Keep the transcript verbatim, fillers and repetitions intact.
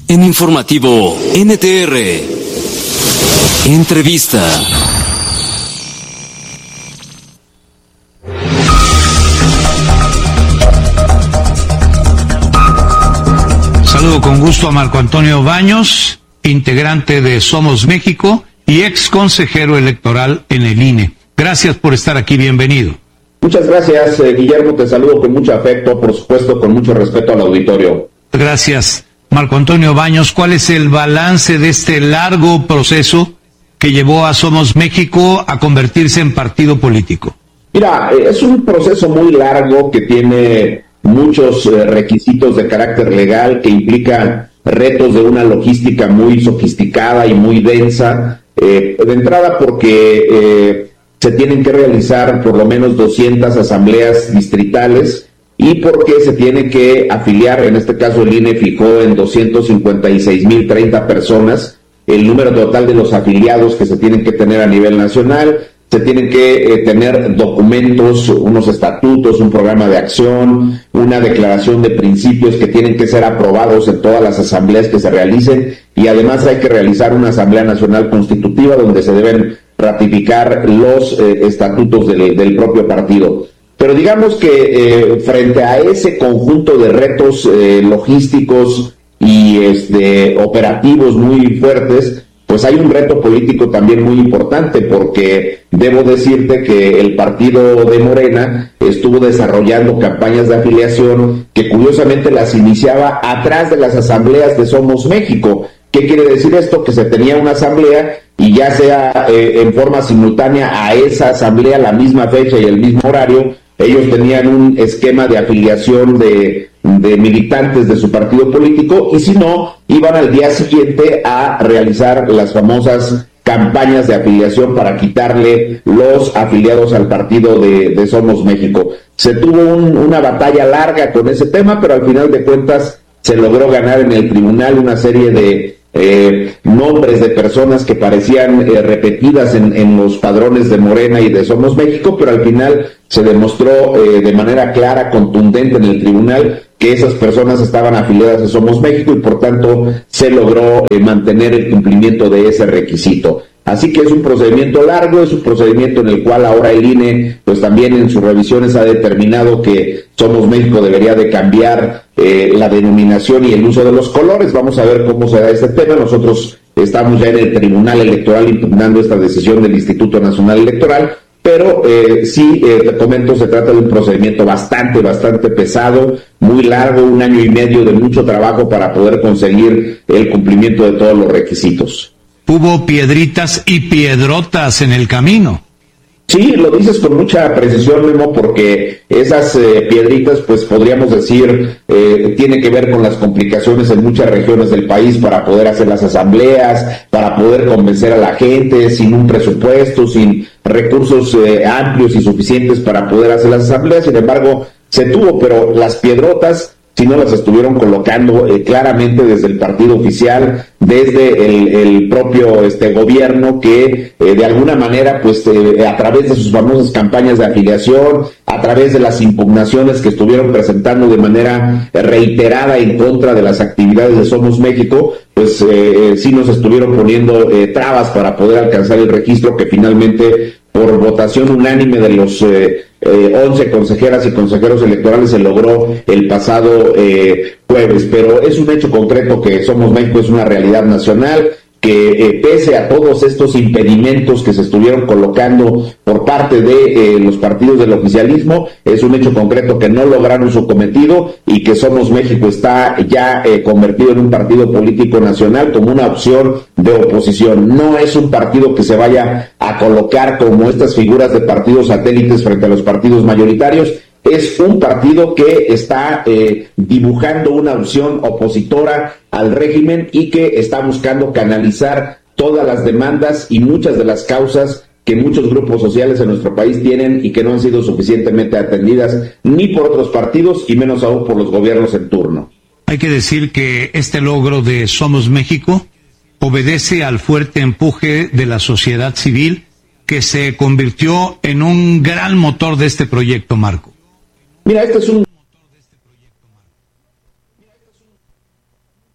En Informativo N T R. Entrevista. Saludo con gusto a Marco Antonio Baños, integrante de Somos México y ex consejero electoral en el I N E. Gracias por estar aquí, bienvenido. Muchas gracias, eh, Guillermo, te saludo con mucho afecto, por supuesto, con mucho respeto al auditorio. Gracias. Marco Antonio Baños, ¿cuál es el balance de este largo proceso que llevó a Somos México a convertirse en partido político? Mira, eh, es un proceso muy largo que tiene muchos eh, requisitos de carácter legal que implican retos de una logística muy sofisticada y muy densa. Eh, de entrada porque eh, se tienen que realizar por lo menos doscientas asambleas distritales y porque se tiene que afiliar, en este caso el I N E fijó en doscientos cincuenta y seis mil treinta personas el número total de los afiliados que se tienen que tener a nivel nacional. Se tienen que eh, tener documentos, unos estatutos, un programa de acción, una declaración de principios que tienen que ser aprobados en todas las asambleas que se realicen, y además hay que realizar una asamblea nacional constitutiva donde se deben ratificar los eh, estatutos del, del propio partido. Pero digamos que eh, frente a ese conjunto de retos eh, logísticos y este, operativos muy fuertes, pues hay un reto político también muy importante, porque debo decirte que el partido de Morena estuvo desarrollando campañas de afiliación que curiosamente las iniciaba atrás de las asambleas de Somos México. ¿Qué quiere decir esto? Que se tenía una asamblea y ya sea eh, en forma simultánea a esa asamblea, la misma fecha y el mismo horario, ellos tenían un esquema de afiliación de, de militantes de su partido político, y si no, iban al día siguiente a realizar las famosas campañas de afiliación para quitarle los afiliados al partido de, de Somos México. Se tuvo un, una batalla larga con ese tema, pero al final de cuentas se logró ganar en el tribunal una serie de eh, nombres de personas que parecían eh, repetidas en, en los padrones de Morena y de Somos México, pero al final se demostró eh, de manera clara, contundente en el tribunal, que esas personas estaban afiliadas a Somos México y por tanto se logró eh, mantener el cumplimiento de ese requisito. Así que es un procedimiento largo, es un procedimiento en el cual ahora el I N E, pues también en sus revisiones ha determinado que Somos México debería de cambiar eh, la denominación y el uso de los colores. Vamos a ver cómo se da este tema. Nosotros estamos ya en el Tribunal Electoral impugnando esta decisión del Instituto Nacional Electoral, pero eh, sí, eh, te comento, se trata de un procedimiento bastante, bastante pesado, muy largo, un año y medio de mucho trabajo para poder conseguir el cumplimiento de todos los requisitos. Hubo piedritas y piedrotas en el camino. Sí, lo dices con mucha precisión, Memo, porque esas eh, piedritas, pues podríamos decir, eh, tiene que ver con las complicaciones en muchas regiones del país para poder hacer las asambleas, para poder convencer a la gente, sin un presupuesto, sin recursos eh, amplios y suficientes para poder hacer las asambleas. Sin embargo, se tuvo, pero las piedrotas, si no las estuvieron colocando eh, claramente desde el partido oficial, desde el, el propio este gobierno, que eh, de alguna manera, pues eh, a través de sus famosas campañas de afiliación, a través de las impugnaciones que estuvieron presentando de manera reiterada en contra de las actividades de Somos México, pues eh, sí nos estuvieron poniendo eh, trabas para poder alcanzar el registro que finalmente, por votación unánime de los eh, eh, once consejeras y consejeros electorales, se logró el pasado eh, jueves. Pero es un hecho concreto que Somos México es una realidad nacional, que eh, pese a todos estos impedimentos que se estuvieron colocando por parte de eh, los partidos del oficialismo, es un hecho concreto que no lograron su cometido y que Somos México está ya eh, convertido en un partido político nacional como una opción de oposición. No es un partido que se vaya a colocar como estas figuras de partidos satélites frente a los partidos mayoritarios. Es un partido que está eh, dibujando una opción opositora al régimen y que está buscando canalizar todas las demandas y muchas de las causas que muchos grupos sociales en nuestro país tienen y que no han sido suficientemente atendidas ni por otros partidos y menos aún por los gobiernos en turno. Hay que decir que este logro de Somos México obedece al fuerte empuje de la sociedad civil, que se convirtió en un gran motor de este proyecto, Marco. Mira, este es un